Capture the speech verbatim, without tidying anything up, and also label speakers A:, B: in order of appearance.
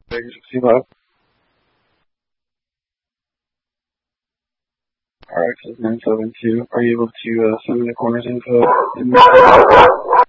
A: Vegas sixty five. R X is nine seven two. Are you able to uh, send me the corner's info?